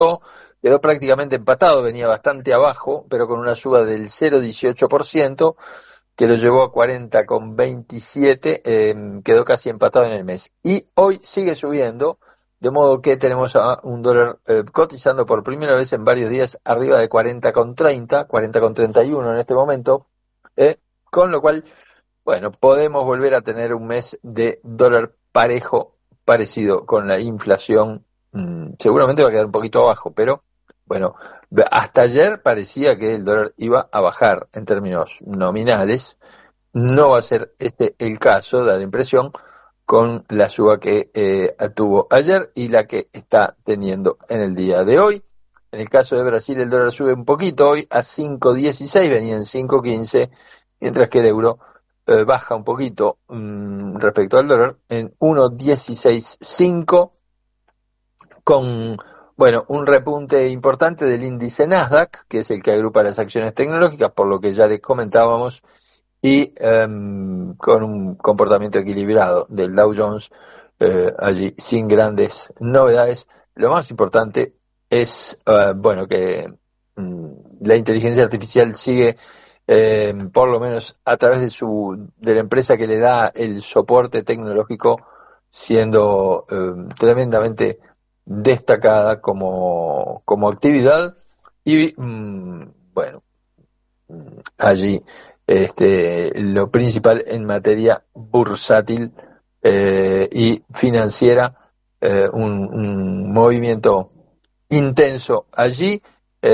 quedó prácticamente empatado, venía bastante abajo, pero con una suba del 0,18%, que lo llevó a 40,27, quedó casi empatado en el mes. Y hoy sigue subiendo, de modo que tenemos a un dólar cotizando por primera vez en varios días arriba de 40,30, 40,31 en este momento, con lo cual, bueno, podemos volver a tener un mes de dólar parejo, parecido con la inflación. Seguramente va a quedar un poquito abajo, pero bueno, hasta ayer parecía que el dólar iba a bajar en términos nominales. No va a ser este el caso, da la impresión, con la suba que tuvo ayer y la que está teniendo en el día de hoy. En el caso de Brasil, el dólar sube un poquito hoy a 5,16, venía en 5,15, mientras que el euro baja un poquito respecto al dólar en 1,16,5, con, bueno, un repunte importante del índice Nasdaq, que es el que agrupa las acciones tecnológicas, por lo que ya les comentábamos, y con un comportamiento equilibrado del Dow Jones, allí sin grandes novedades. Lo más importante es, bueno, que la inteligencia artificial sigue, por lo menos a través de la empresa que le da el soporte tecnológico, siendo tremendamente destacada como actividad. Y bueno, allí lo principal en materia bursátil y financiera, un movimiento intenso allí.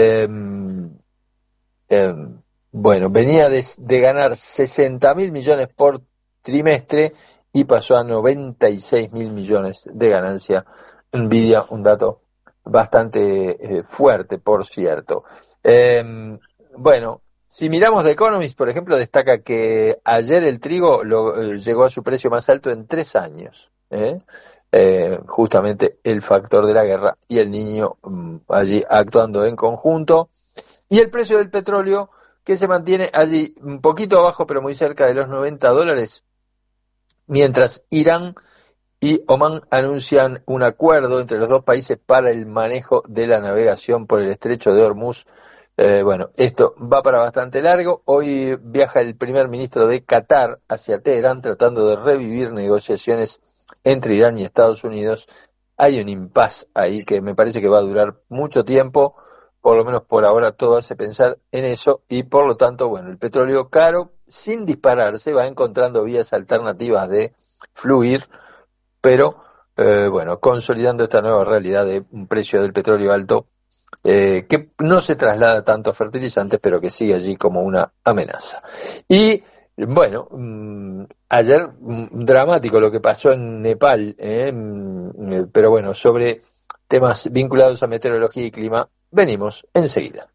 Bueno, venía de ganar 60.000 millones por trimestre y pasó a 96.000 millones de ganancia. Nvidia, un dato bastante fuerte, por cierto. Bueno, si miramos The Economist, por ejemplo, destaca que ayer el trigo llegó a su precio más alto en 3 años. Justamente el factor de la guerra y el niño allí actuando en conjunto. Y el precio del petróleo, que se mantiene allí un poquito abajo, pero muy cerca de los $90, mientras Irán y Omán anuncian un acuerdo entre los dos países para el manejo de la navegación por el estrecho de Hormuz. Bueno, esto va para bastante largo. Hoy viaja el primer ministro de Qatar hacia Teherán tratando de revivir negociaciones entre Irán y Estados Unidos. Hay un impasse ahí que me parece que va a durar mucho tiempo, por lo menos por ahora todo hace pensar en eso, y por lo tanto, bueno, el petróleo caro, sin dispararse, va encontrando vías alternativas de fluir, pero bueno, consolidando esta nueva realidad de un precio del petróleo alto, que no se traslada tanto a fertilizantes, pero que sigue allí como una amenaza. Y bueno, ayer dramático lo que pasó en Nepal, pero bueno, sobre temas vinculados a meteorología y clima, venimos enseguida.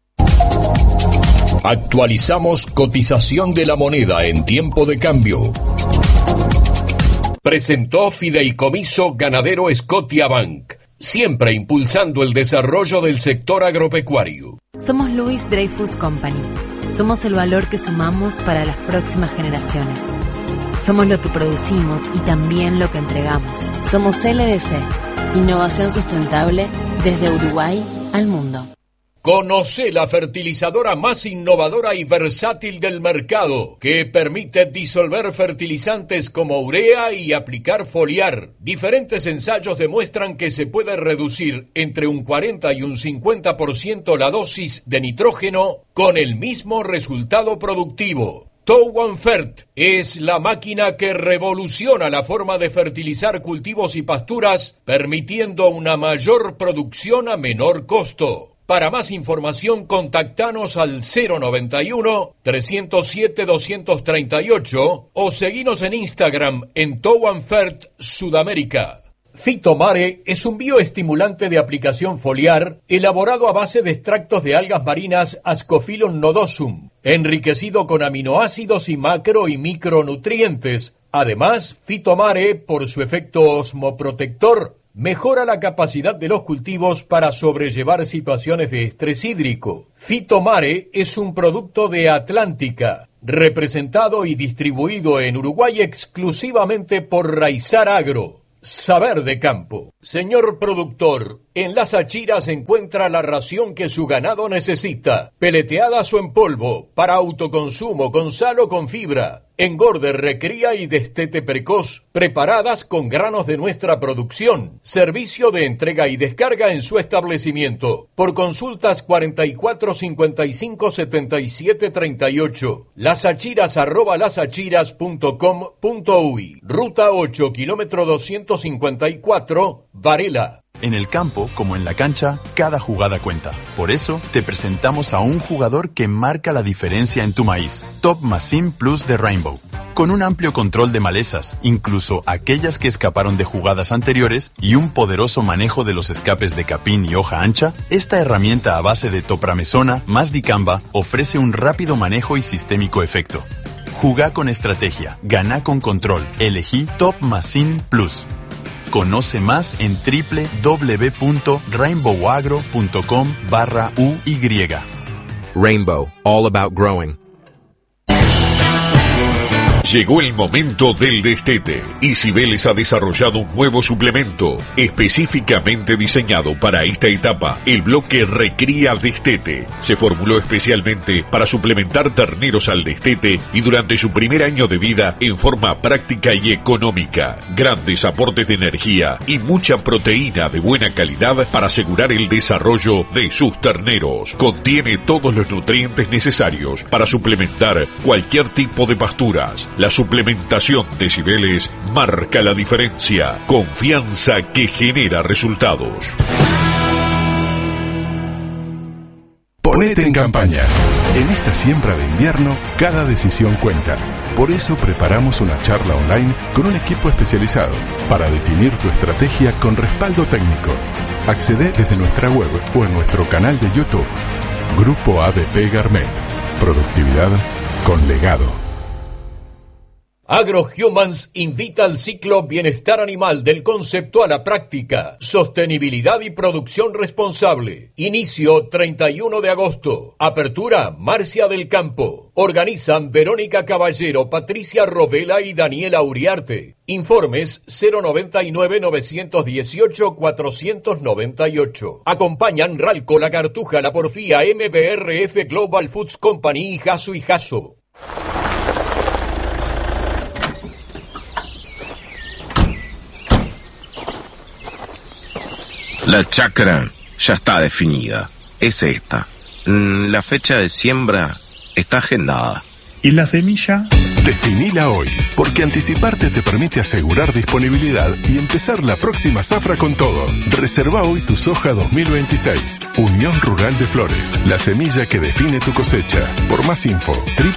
Actualizamos cotización de la moneda en tiempo de cambio. Presentó Fideicomiso Ganadero Scotiabank, siempre impulsando el desarrollo del sector agropecuario. Somos Louis Dreyfus Company. Somos el valor que sumamos para las próximas generaciones. Somos lo que producimos y también lo que entregamos. Somos LDC, innovación sustentable desde Uruguay al mundo. Conoce la fertilizadora más innovadora y versátil del mercado, que permite disolver fertilizantes como urea y aplicar foliar. Diferentes ensayos demuestran que se puede reducir entre un 40 y un 50% la dosis de nitrógeno con el mismo resultado productivo. Towanfert es la máquina que revoluciona la forma de fertilizar cultivos y pasturas, permitiendo una mayor producción a menor costo. Para más información, contactanos al 091-307-238 o seguinos en Instagram en Towanfert Sudamérica. Fitomare es un bioestimulante de aplicación foliar elaborado a base de extractos de algas marinas Ascophyllum nodosum, enriquecido con aminoácidos y macro y micronutrientes. Además, Fitomare, por su efecto osmoprotector, mejora la capacidad de los cultivos para sobrellevar situaciones de estrés hídrico. Fitomare es un producto de Atlántica, representado y distribuido en Uruguay exclusivamente por Raizar Agro. Saber de campo. Señor productor, en Las Achiras encuentra la ración que su ganado necesita. Peleteadas o en polvo, para autoconsumo, con sal o con fibra. Engorde, recría y destete precoz, preparadas con granos de nuestra producción. Servicio de entrega y descarga en su establecimiento. Por consultas 44 55 77 38. lasachiras@lasachiras.com.uy. Ruta 8, kilómetro 254, Varela. En el campo, como en la cancha, cada jugada cuenta. Por eso, te presentamos a un jugador que marca la diferencia en tu maíz. Top Machine Plus de Rainbow. Con un amplio control de malezas, incluso aquellas que escaparon de jugadas anteriores, y un poderoso manejo de los escapes de capín y hoja ancha, esta herramienta a base de topramesona más dicamba ofrece un rápido manejo y sistémico efecto. Jugá con estrategia, ganá con control. Elegí Top Machine Plus. Conoce más en www.rainbowagro.com/UY. Rainbow, all about growing. Llegó el momento del destete y Cibeles ha desarrollado un nuevo suplemento específicamente diseñado para esta etapa, el bloque Recría Destete. Se formuló especialmente para suplementar terneros al destete y durante su primer año de vida en forma práctica y económica. Grandes aportes de energía y mucha proteína de buena calidad para asegurar el desarrollo de sus terneros. Contiene todos los nutrientes necesarios para suplementar cualquier tipo de pasturas. La suplementación de Cibeles marca la diferencia. Confianza que genera resultados. Ponete en campaña. En esta siembra de invierno, cada decisión cuenta. Por eso preparamos una charla online con un equipo especializado para definir tu estrategia con respaldo técnico. Accede desde nuestra web o en nuestro canal de YouTube. Grupo ADP Garmet. Productividad con legado. AgroHumans invita al ciclo Bienestar Animal del concepto a la práctica. Sostenibilidad y producción responsable. Inicio 31 de agosto. Apertura Marcia del Campo. Organizan Verónica Caballero, Patricia Rovela y Daniela Uriarte. Informes 099-918-498. Acompañan Ralco, La Cartuja, La Porfía, MBRF Global Foods Company y Jaso y Jaso. La chacra ya está definida. Es esta. La fecha de siembra está agendada. ¿Y la semilla? Definila hoy, porque anticiparte te permite asegurar disponibilidad y empezar la próxima zafra con todo. Reserva hoy tu soja 2026. Unión Rural de Flores, la semilla que define tu cosecha. Por más info,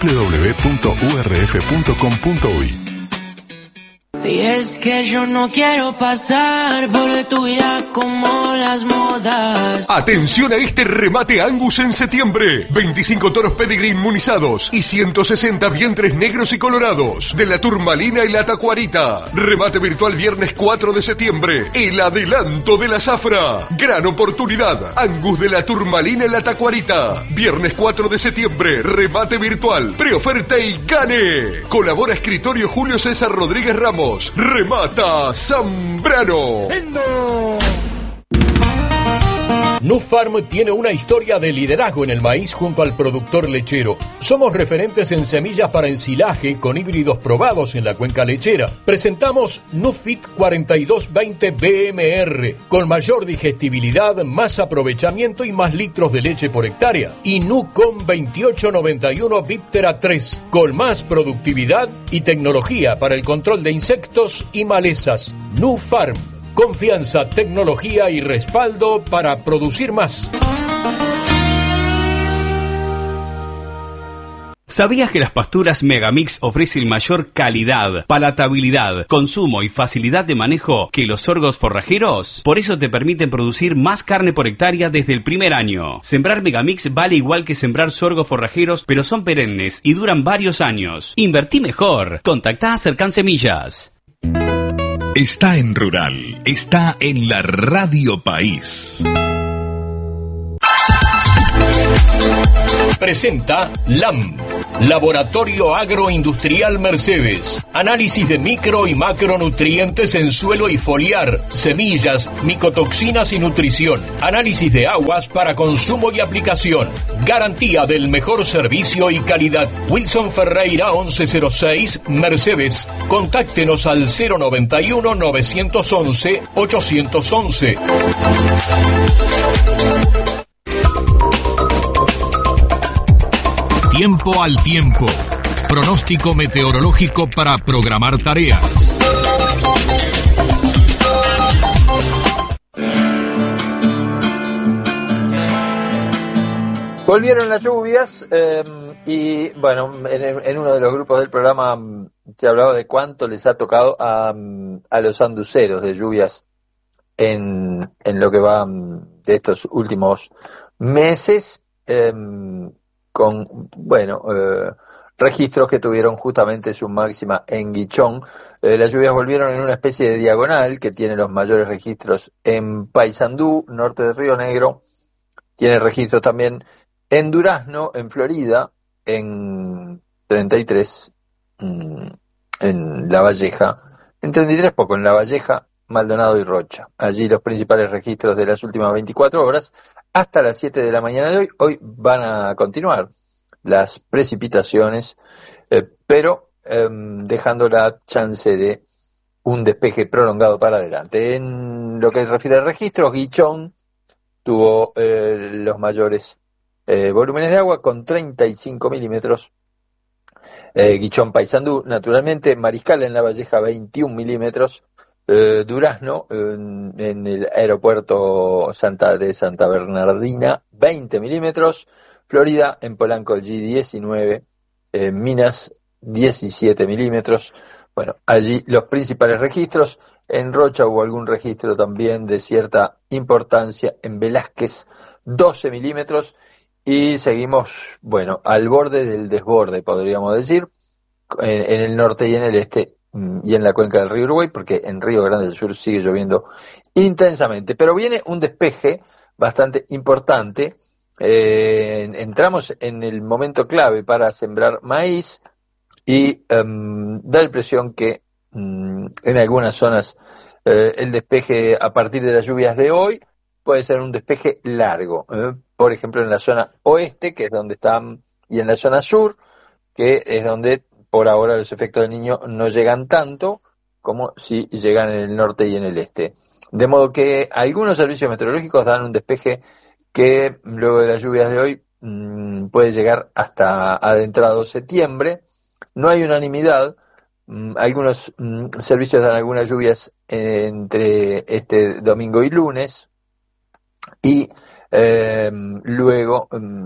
www.urf.com.uy. Y es que yo no quiero pasar por tu vida como las modas. Atención a este remate Angus en septiembre. 25 toros Pedigree inmunizados y 160 vientres negros y colorados de la Turmalina y la Tacuarita. Remate virtual viernes 4 de septiembre. El adelanto de la zafra. Gran oportunidad. Angus de la Turmalina y la Tacuarita. Viernes 4 de septiembre. Remate virtual. Preoferta y gane. Colabora escritorio Julio César Rodríguez Ramos. Remata Zambrano. Nufarm tiene una historia de liderazgo en el maíz junto al productor lechero. Somos referentes en semillas para ensilaje con híbridos probados en la cuenca lechera. Presentamos Nufit 4220 BMR con mayor digestibilidad, más aprovechamiento y más litros de leche por hectárea. Y Nucom 2891 Viptera 3 con más productividad y tecnología para el control de insectos y malezas. Nufarm. Confianza, tecnología y respaldo para producir más. ¿Sabías que las pasturas Megamix ofrecen mayor calidad, palatabilidad, consumo y facilidad de manejo que los sorgos forrajeros? Por eso te permiten producir más carne por hectárea desde el primer año. Sembrar Megamix vale igual que sembrar sorgos forrajeros, pero son perennes y duran varios años. Invertí mejor. Contactá a Cercan Semillas. Está en Rural, está en la Radio País. Presenta LAM, Laboratorio Agroindustrial Mercedes. Análisis de micro y macronutrientes en suelo y foliar, semillas, micotoxinas y nutrición. Análisis de aguas para consumo y aplicación. Garantía del mejor servicio y calidad. Wilson Ferreira 1106, Mercedes. Contáctenos al 091 911 811. Tiempo al tiempo. Pronóstico meteorológico para programar tareas. Volvieron las lluvias y bueno, en uno de los grupos del programa se hablaba de cuánto les ha tocado a los anduceros de lluvias en lo que va de estos últimos meses, con registros que tuvieron justamente su máxima en Guichón. Las lluvias volvieron en una especie de diagonal que tiene los mayores registros en Paysandú, norte de Río Negro. Tiene registros también en Durazno, en Florida, en 33, en La Valleja, en 33 poco, en La Valleja, Maldonado y Rocha. Allí los principales registros de las últimas 24 horas hasta las 7 de la mañana de hoy. Hoy van a continuar las precipitaciones, pero dejando la chance de un despeje prolongado para adelante. En lo que refiere a registros, Guichón tuvo los mayores volúmenes de agua con 35 milímetros. Guichón, Paysandú, naturalmente. Mariscal en La Valleja, 21 milímetros. Durazno, en el aeropuerto de Santa Bernardina, 20 milímetros. Florida, en Polanco, G19. Minas, 17 milímetros. Bueno, allí los principales registros. En Rocha hubo algún registro también de cierta importancia. En Velázquez, 12 milímetros. Y seguimos, bueno, al borde del desborde, podríamos decir, en el norte y en el este y en la cuenca del río Uruguay, porque en Río Grande del Sur sigue lloviendo intensamente. Pero viene un despeje bastante importante. Entramos en el momento clave para sembrar maíz y da la impresión que en algunas zonas el despeje a partir de las lluvias de hoy puede ser un despeje largo. Por ejemplo, en la zona oeste, que es donde están, y en la zona sur, que es donde por ahora los efectos del Niño no llegan tanto como si llegan en el norte y en el este. De modo que algunos servicios meteorológicos dan un despeje que luego de las lluvias de hoy puede llegar hasta adentrado septiembre. No hay unanimidad. Algunos servicios dan algunas lluvias entre este domingo y lunes. Y luego,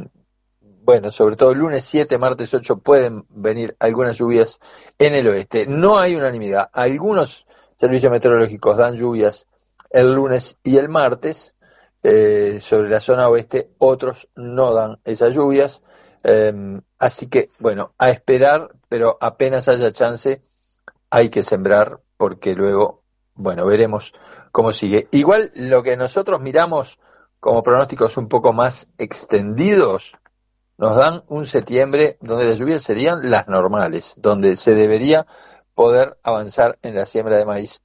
sobre todo lunes 7, martes 8 pueden venir algunas lluvias en el oeste. No hay unanimidad. Algunos servicios meteorológicos dan lluvias el lunes y el martes sobre la zona oeste, otros no dan esas lluvias. Así que, bueno, a esperar, pero apenas haya chance hay que sembrar, porque luego, bueno, veremos cómo sigue. Igual lo que nosotros miramos como pronósticos un poco más extendidos, nos dan un septiembre donde las lluvias serían las normales, donde se debería poder avanzar en la siembra de maíz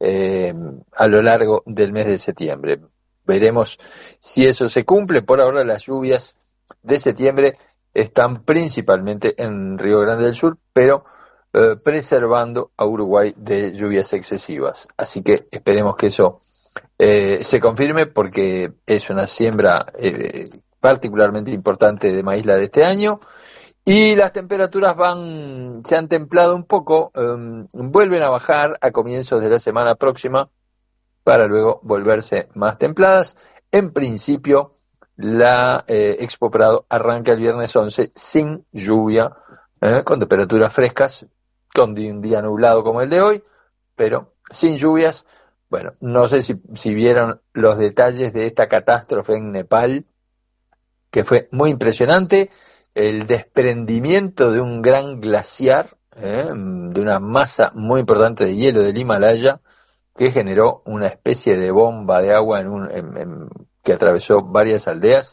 a lo largo del mes de septiembre. Veremos si eso se cumple. Por ahora las lluvias de septiembre están principalmente en Río Grande del Sur, pero preservando a Uruguay de lluvias excesivas. Así que esperemos que eso se confirme, porque es una siembra particularmente importante de maíz la de este año. Y las temperaturas se han templado un poco, vuelven a bajar a comienzos de la semana próxima para luego volverse más templadas. En principio, la Expo Prado arranca el viernes 11 sin lluvia, con temperaturas frescas, con un día nublado como el de hoy, pero sin lluvias. Bueno, no sé si vieron los detalles de esta catástrofe en Nepal, que fue muy impresionante. El desprendimiento de un gran glaciar, de una masa muy importante de hielo del Himalaya, que generó una especie de bomba de agua que atravesó varias aldeas.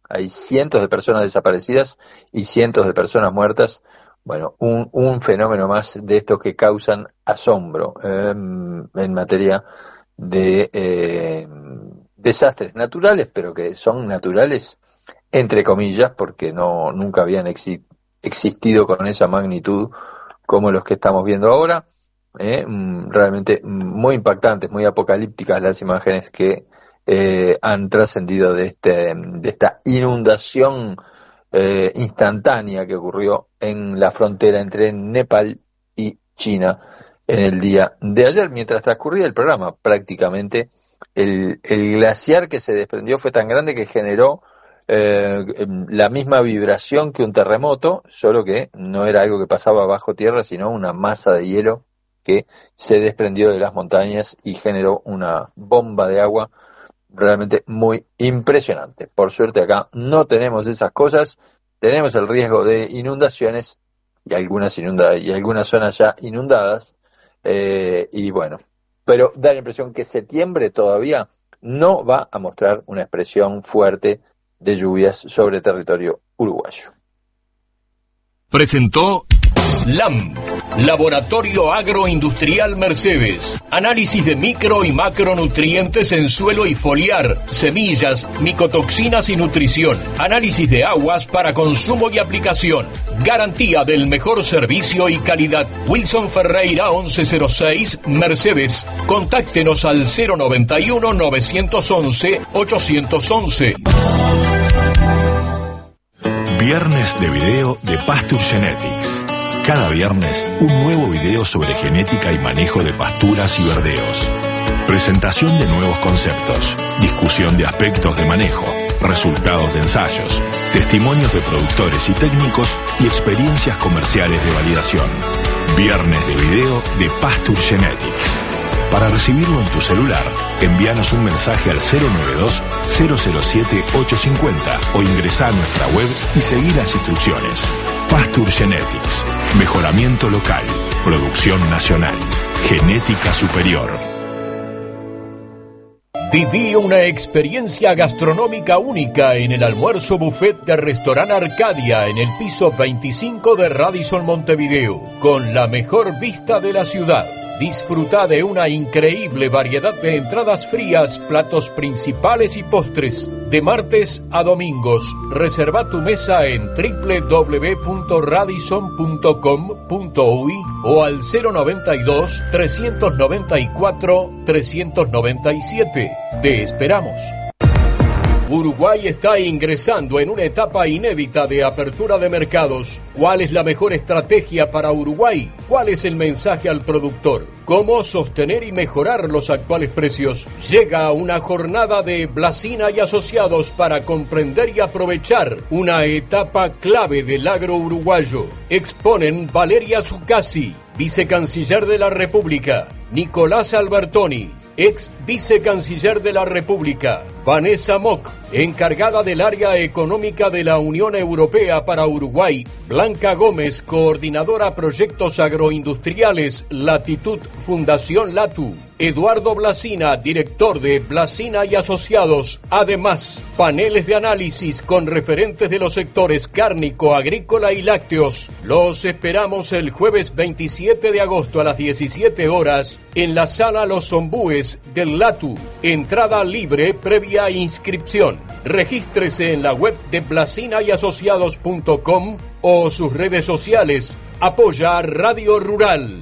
hay cientos de personas desaparecidas y cientos de personas muertas. Bueno, un fenómeno más de estos que causan asombro en materia de desastres naturales, pero que son naturales entre comillas, porque nunca habían existido con esa magnitud como los que estamos viendo ahora. Realmente muy impactantes, muy apocalípticas las imágenes que han trascendido de esta inundación instantánea que ocurrió en la frontera entre Nepal y China en el día de ayer. Mientras transcurría el programa, prácticamente el glaciar que se desprendió fue tan grande que generó la misma vibración que un terremoto, solo que no era algo que pasaba bajo tierra, sino una masa de hielo que se desprendió de las montañas y generó una bomba de agua realmente muy impresionante. Por suerte acá no tenemos esas cosas, tenemos el riesgo de inundaciones y algunas zonas ya inundadas, y bueno, pero da la impresión que septiembre todavía no va a mostrar una expresión fuerte de lluvias sobre territorio uruguayo. Presentó LAM, Laboratorio Agroindustrial Mercedes. Análisis de micro y macronutrientes en suelo y foliar, semillas, micotoxinas y nutrición. Análisis de aguas para consumo y aplicación. Garantía del mejor servicio y calidad. Wilson Ferreira 1106, Mercedes. Contáctenos al 091-911-811. Viernes de video de Pasture Genetics. Cada viernes, un nuevo video sobre genética y manejo de pasturas y verdeos. Presentación de nuevos conceptos, discusión de aspectos de manejo, resultados de ensayos, testimonios de productores y técnicos y experiencias comerciales de validación. Viernes de video de Pasture Genetics. Para recibirlo en tu celular, envíanos un mensaje al 092-007-850 o ingresá a nuestra web y seguí las instrucciones. Pasture Genetics. Mejoramiento local. Producción nacional. Genética superior. Viví una experiencia gastronómica única en el almuerzo buffet de Restaurant Arcadia en el piso 25 de Radisson Montevideo, con la mejor vista de la ciudad. Disfruta de una increíble variedad de entradas frías, platos principales y postres. De martes a domingos, reserva tu mesa en www.radisson.com.uy o al 092-394-397. Te esperamos. Uruguay está ingresando en una etapa inédita de apertura de mercados. ¿Cuál es la mejor estrategia para Uruguay? ¿Cuál es el mensaje al productor? ¿Cómo sostener y mejorar los actuales precios? Llega una jornada de Blasina y Asociados para comprender y aprovechar una etapa clave del agro uruguayo. Exponen Valeria Zuccasi, vicecanciller de la República, Nicolás Albertoni, ex vicecanciller de la República, Vanessa Mock, encargada del área económica de la Unión Europea para Uruguay, Blanca Gómez, coordinadora proyectos agroindustriales, Latitud Fundación Latu, Eduardo Blasina, director de Blasina y Asociados. Además, paneles de análisis con referentes de los sectores cárnico, agrícola y lácteos. Los esperamos el jueves 27 de agosto a las 17 horas en la sala Los Ombúes del Latu. Entrada libre previa inscripción. Regístrese en la web de blasinayasociados.com o sus redes sociales. Apoya Radio Rural.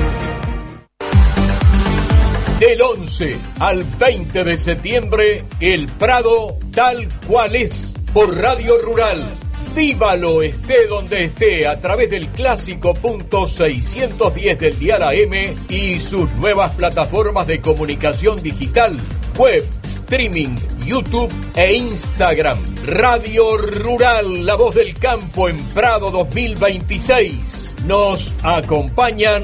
Del 11 al 20 de septiembre, el Prado tal cual es, por Radio Rural. Vívalo esté donde esté a través del clásico .610 del dial AM y sus nuevas plataformas de comunicación digital, web, streaming, YouTube e Instagram. Radio Rural, la voz del campo en Prado 2026. Nos acompañan.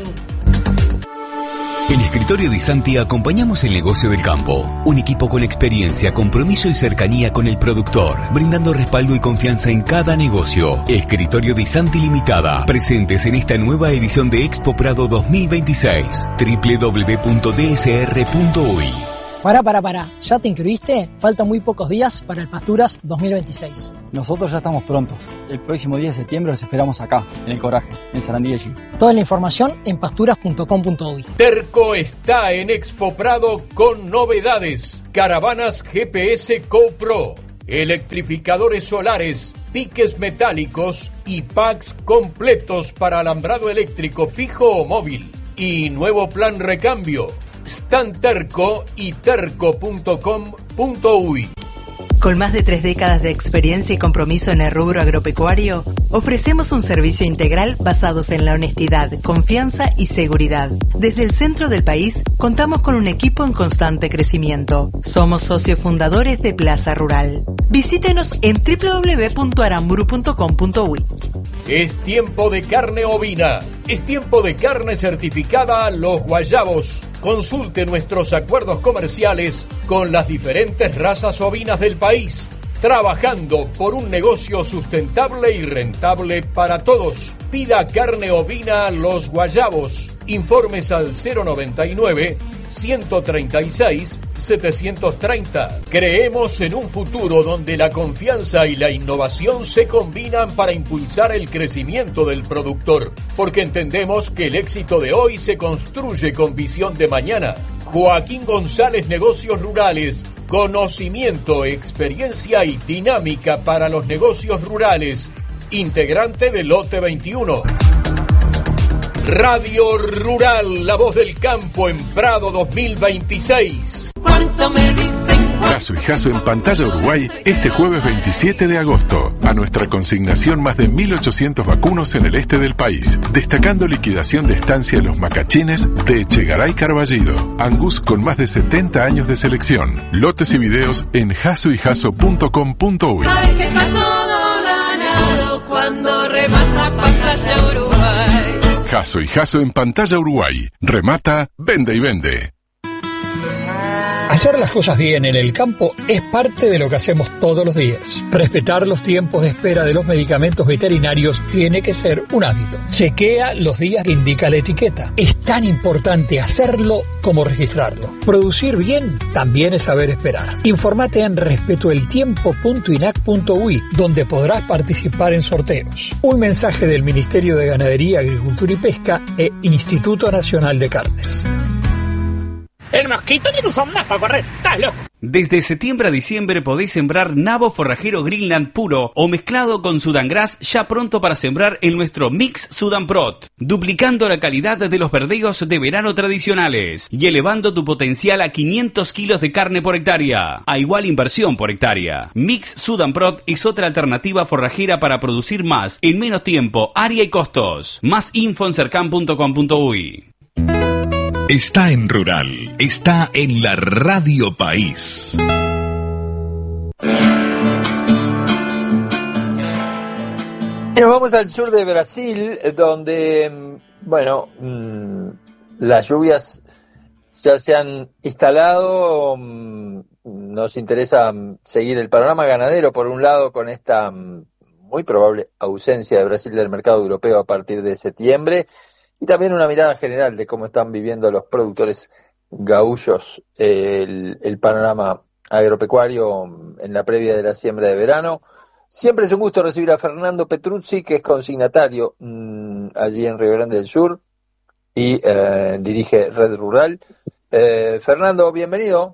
En Escritorio Di Santi acompañamos el negocio del campo. Un equipo con experiencia, compromiso y cercanía con el productor, brindando respaldo y confianza en cada negocio. Escritorio Di Santi Limitada, presentes en esta nueva edición de Expo Prado 2026. www.dsr.uy. Pará. ¿Ya te inscribiste? Faltan muy pocos días para el Pasturas 2026. Nosotros ya estamos prontos. El próximo 10 de septiembre los esperamos acá, en el Coraje, en Sarandí. Toda la información en pasturas.com.uy. Terco está en Expo Prado con novedades. Caravanas GPS GoPro, electrificadores solares, piques metálicos y packs completos para alambrado eléctrico fijo o móvil. Y nuevo plan recambio. Stan Terco y terco.com.uy. Con más de 3 décadas de experiencia y compromiso en el rubro agropecuario, ofrecemos un servicio integral basados en la honestidad, confianza y seguridad. Desde el centro del país, contamos con un equipo en constante crecimiento. Somos socios fundadores de Plaza Rural. Visítenos en www.aramburu.com.uy. Es tiempo de carne ovina. Es tiempo de carne certificada Los Guayabos. Consulte nuestros acuerdos comerciales con las diferentes razas ovinas del país, trabajando por un negocio sustentable y rentable para todos. Pida carne ovina Los Guayabos. Informes al 099-136-730. Creemos en un futuro donde la confianza y la innovación se combinan para impulsar el crecimiento del productor, porque entendemos que el éxito de hoy se construye con visión de mañana. Joaquín González, Negocios Rurales. Conocimiento, experiencia y dinámica para los negocios rurales. Integrante del Lote 21. Radio Rural, la voz del campo en Prado 2026. ¿Cuánto me dicen? Jasso y Jasso en Pantalla Uruguay este jueves 27 de agosto. A nuestra consignación más de 1.800 vacunos en el este del país. Destacando liquidación de estancia en los macachines de Echegaray Carballido. Angus con más de 70 años de selección. Lotes y videos en jassoyjasso.com.uy. Sabes que está todo ganado cuando remata Pantalla Uruguay. Jasso y Jasso en Pantalla Uruguay. Remata, vende y vende. Hacer las cosas bien en el campo es parte de lo que hacemos todos los días. Respetar los tiempos de espera de los medicamentos veterinarios tiene que ser un hábito. Chequea los días que indica la etiqueta. Es tan importante hacerlo como registrarlo. Producir bien también es saber esperar. Informate en respetoeltiempo.inac.uy, donde podrás participar en sorteos. Un mensaje del Ministerio de Ganadería, Agricultura y Pesca e Instituto Nacional de Carnes. El mosquito tiene un son más para correr, estás loco. Desde septiembre a diciembre podéis sembrar nabo forrajero Greenland puro o mezclado con Sudan Grass ya pronto para sembrar en nuestro Mix Sudan Prot, duplicando la calidad de los verdeos de verano tradicionales y elevando tu potencial a 500 kilos de carne por hectárea, a igual inversión por hectárea. Mix Sudan Prot es otra alternativa forrajera para producir más en menos tiempo, área y costos. Más info en cercan.com.uy. Está en Rural, está en la Radio País. Nos vamos al sur de Brasil, donde, bueno, las lluvias ya se han instalado. Nos interesa seguir el panorama ganadero, por un lado, con esta muy probable ausencia de Brasil del mercado europeo a partir de septiembre. Y también una mirada general de cómo están viviendo los productores gaullos el panorama agropecuario en la previa de la siembra de verano. Siempre es un gusto recibir a Fernando Petruzzi, que es consignatario allí en Río Grande del Sur y dirige Red Rural. Fernando, bienvenido.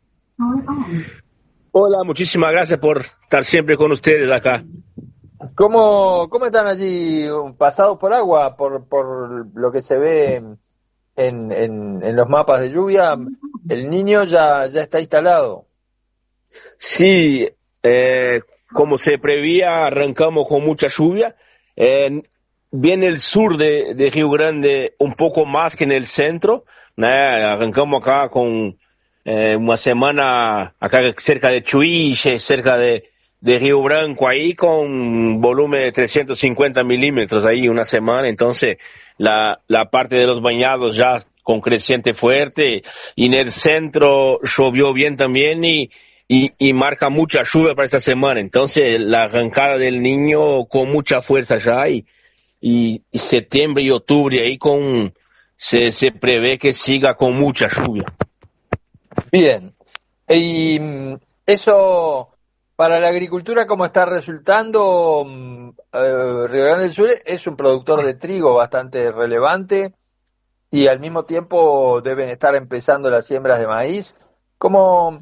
Hola, muchísimas gracias por estar siempre con ustedes acá. ¿Cómo están allí, pasados por agua, por lo que se ve en los mapas de lluvia? ¿El Niño ya está instalado? Sí, como se prevía, arrancamos con mucha lluvia. Viene el sur de Río Grande un poco más que en el centro. Arrancamos acá con una semana acá cerca de Chuille, cerca de Río Branco, ahí con volumen de 350 milímetros ahí una semana. Entonces la parte de los bañados ya con creciente fuerte, y en el centro llovió bien también y marca mucha lluvia para esta semana. Entonces la arrancada del Niño con mucha fuerza ya, y septiembre y octubre ahí se prevé que siga con mucha lluvia. Bien. Y eso, para la agricultura, ¿cómo está resultando? Río Grande del Sur es un productor de trigo bastante relevante y al mismo tiempo deben estar empezando las siembras de maíz. ¿Cómo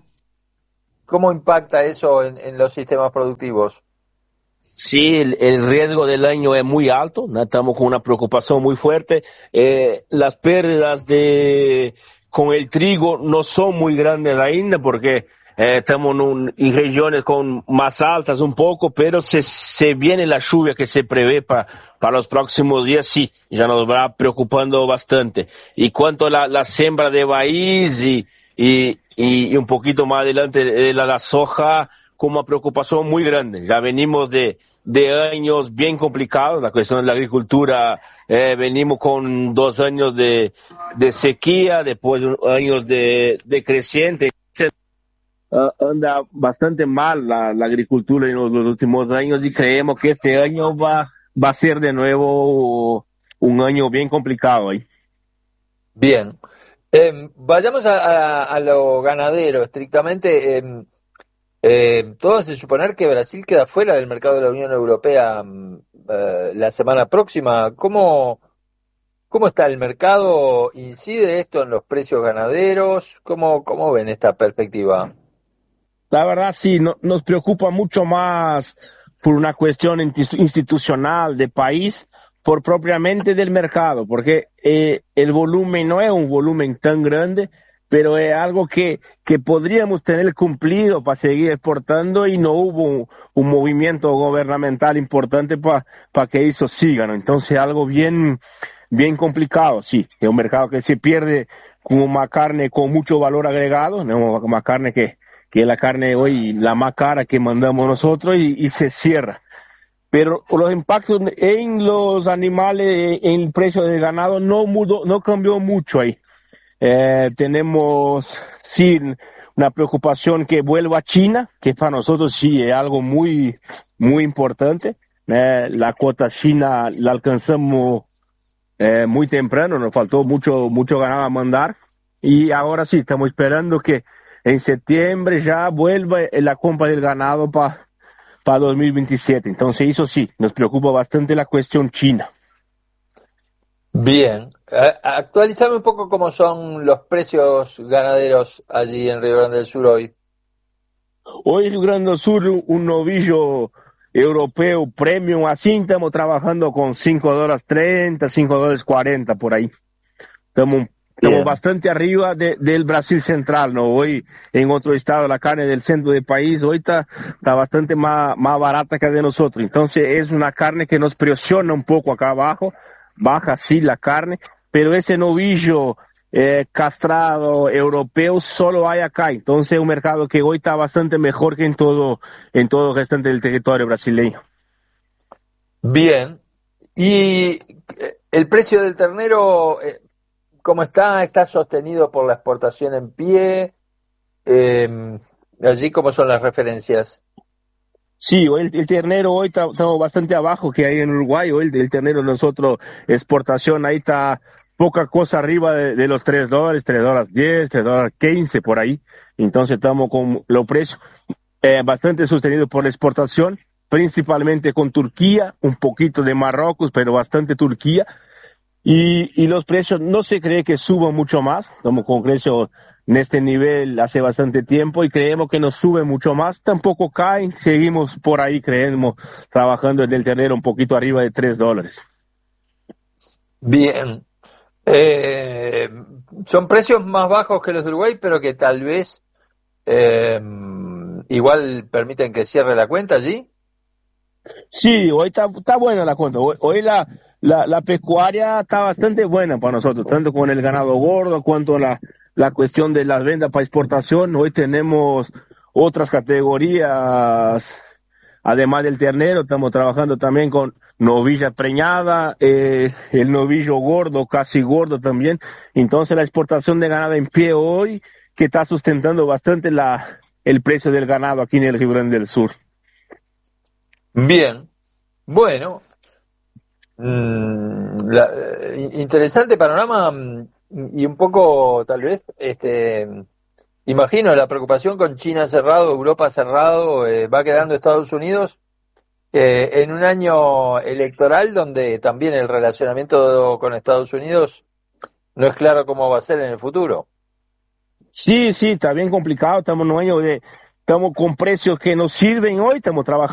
impacta eso en los sistemas productivos? Sí, el riesgo del año es muy alto, ¿no? Estamos con una preocupación muy fuerte. Las pérdidas con el trigo no son muy grandes ainda porque estamos en regiones con más altas un poco, pero se viene la lluvia que se prevé para los próximos días, sí, ya nos va preocupando bastante. Y cuanto a la siembra de maíz y un poquito más adelante de la soja, con una preocupación muy grande. Ya venimos de años bien complicados, la cuestión de la agricultura, venimos con 2 años de sequía, después años de creciente. Anda bastante mal la agricultura en los últimos años y creemos que este año va a ser de nuevo un año bien complicado ahí. Bien. Vayamos a lo ganadero estrictamente. Todo hace suponer que Brasil queda fuera del mercado de la Unión Europea la semana próxima. ¿Cómo está el mercado? ¿Incide esto en los precios ganaderos? ¿Cómo ven esta perspectiva? La verdad sí, nos preocupa mucho más por una cuestión institucional de país, por propiamente del mercado, porque el volumen no es un volumen tan grande, pero es algo que podríamos tener cumplido para seguir exportando y no hubo un movimiento gubernamental importante para que eso siga, ¿no? Entonces algo bien complicado, sí, es un mercado que se pierde con una carne con mucho valor agregado, ¿no? Una carne que es la carne hoy la más cara que mandamos nosotros y se cierra. Pero los impactos en los animales, en el precio del ganado no cambió mucho ahí. Tenemos, sí, una preocupación que vuelva a China, que para nosotros sí es algo muy, muy importante. La cuota china la alcanzamos muy temprano, nos faltó mucho ganado a mandar. Y ahora sí, estamos esperando que en septiembre ya vuelva la compra del ganado para 2027. Entonces eso sí, nos preocupa bastante la cuestión china. Bien, actualizame un poco cómo son los precios ganaderos allí en Río Grande del Sur hoy. Hoy en Río Grande del Sur un novillo europeo premium, así estamos trabajando con $5.30, $5.40 por ahí. Estamos bastante arriba del Brasil central, ¿no? Hoy en otro estado la carne del centro del país hoy está bastante más barata que de nosotros. Entonces es una carne que nos presiona un poco acá abajo. Baja sí la carne, pero ese novillo castrado europeo solo hay acá. Entonces es un mercado que hoy está bastante mejor que en todo el restante del territorio brasileño. Bien. ¿Y el precio del ternero cómo está? ¿Está sostenido por la exportación en pie? Allí, ¿cómo son las referencias? Sí, hoy el ternero hoy estamos bastante abajo que hay en Uruguay. Hoy el ternero nosotros exportación ahí está poca cosa arriba de los $3, $3.10, $3.15 por ahí. Entonces estamos con los precios bastante sostenidos por la exportación, principalmente con Turquía, un poquito de Marruecos, pero bastante Turquía. Y los precios no se cree que suban mucho más. Estamos con precios en este nivel hace bastante tiempo y creemos que no sube mucho más, tampoco caen, seguimos por ahí, creemos, trabajando en el ternero un poquito arriba de $3. Bien, son precios más bajos que los de Uruguay, pero que tal vez igual permiten que cierre la cuenta allí. Sí, hoy está buena la cuenta, hoy la pecuaria está bastante buena para nosotros, tanto con el ganado gordo cuanto la cuestión de las ventas para exportación. Hoy tenemos otras categorías, además del ternero, estamos trabajando también con novilla preñada, el novillo gordo, casi gordo también. Entonces la exportación de ganado en pie hoy, que está sustentando bastante el precio del ganado aquí en el Río Grande del Sur. Bien, bueno, interesante panorama. Y un poco, tal vez, Imagino la preocupación con China cerrado, Europa cerrado, va quedando Estados Unidos en un año electoral donde también el relacionamiento con Estados Unidos no es claro cómo va a ser en el futuro. Sí, está bien complicado, estamos en un año estamos con precios que nos sirven hoy, estamos trabajando